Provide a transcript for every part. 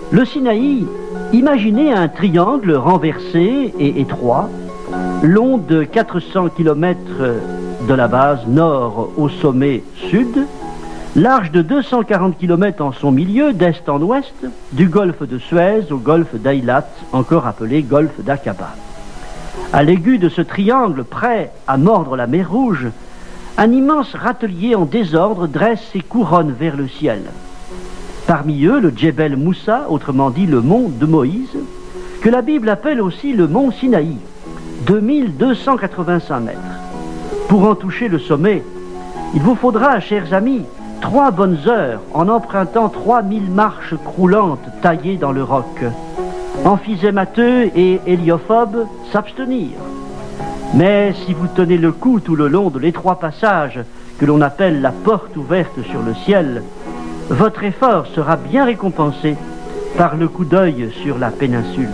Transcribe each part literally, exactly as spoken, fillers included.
Le Sinaï, imaginez un triangle renversé et étroit, long de quatre cents kilomètres de la base nord au sommet sud, large de deux cent quarante kilomètres en son milieu, d'est en ouest, du golfe de Suez au golfe d'Aïlat, encore appelé golfe d'Aqaba. À l'aigu de ce triangle, prêt à mordre la mer Rouge, un immense râtelier en désordre dresse ses couronnes vers le ciel. Parmi eux, le Djebel Moussa, autrement dit le mont de Moïse, que la Bible appelle aussi le mont Sinaï, deux mille deux cent quatre-vingt-cinq mètres. Pour en toucher le sommet, il vous faudra, chers amis, trois bonnes heures en empruntant trois mille marches croulantes taillées dans le roc. Amphizémateux et héliophobes s'abstenir. Mais si vous tenez le coup tout le long de l'étroit passage que l'on appelle la porte ouverte sur le ciel, votre effort sera bien récompensé par le coup d'œil sur la péninsule.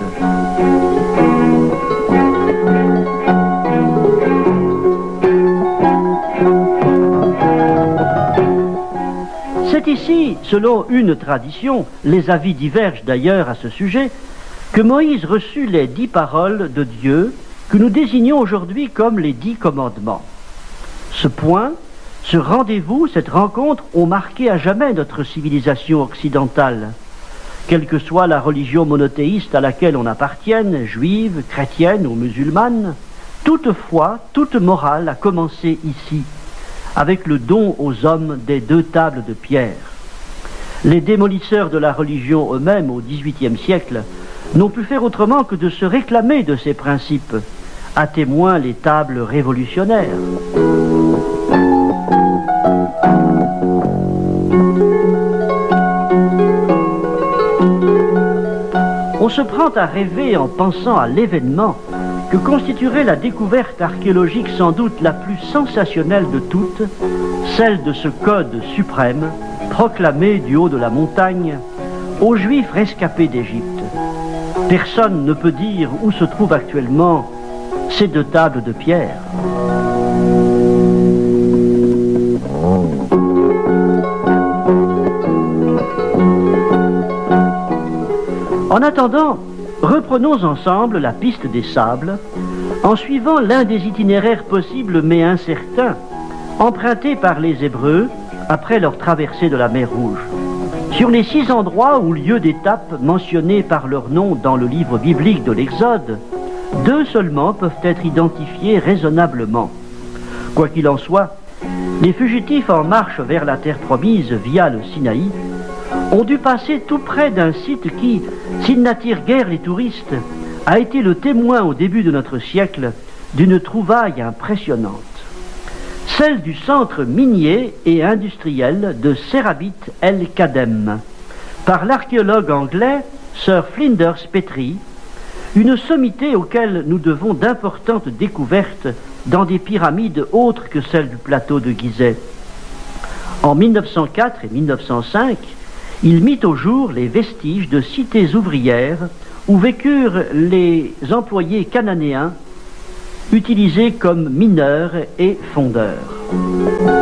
C'est ici, selon une tradition, les avis divergent d'ailleurs à ce sujet, que Moïse reçut les dix paroles de Dieu que nous désignons aujourd'hui comme les dix commandements. Ce point, ce rendez-vous, cette rencontre ont marqué à jamais notre civilisation occidentale. Quelle que soit la religion monothéiste à laquelle on appartienne, juive, chrétienne ou musulmane, toute foi, toute morale a commencé ici, avec le don aux hommes des deux tables de pierre. Les démolisseurs de la religion eux-mêmes au dix-huitième siècle n'ont pu faire autrement que de se réclamer de ces principes, à témoin les tables révolutionnaires. On se prend à rêver en pensant à l'événement que constituerait la découverte archéologique sans doute la plus sensationnelle de toutes, celle de ce code suprême, proclamé du haut de la montagne, aux Juifs rescapés d'Égypte. Personne ne peut dire où se trouvent actuellement ces deux tables de pierre. En attendant, reprenons ensemble la piste des sables en suivant l'un des itinéraires possibles mais incertains empruntés par les Hébreux après leur traversée de la mer Rouge. Sur les six endroits ou lieux d'étape mentionnés par leur nom dans le livre biblique de l'Exode, deux seulement peuvent être identifiés raisonnablement. Quoi qu'il en soit, les fugitifs en marche vers la terre promise via le Sinaï ont dû passer tout près d'un site qui, s'il n'attire guère les touristes, a été le témoin au début de notre siècle d'une trouvaille impressionnante. Celle du centre minier et industriel de Serabit El Kadem, par l'archéologue anglais Sir Flinders Petrie, une sommité auquel nous devons d'importantes découvertes dans des pyramides autres que celles du plateau de Gizeh. En mille neuf cent quatre et mille neuf cent cinq, il mit au jour les vestiges de cités ouvrières où vécurent les employés cananéens utilisés comme mineurs et fondeurs.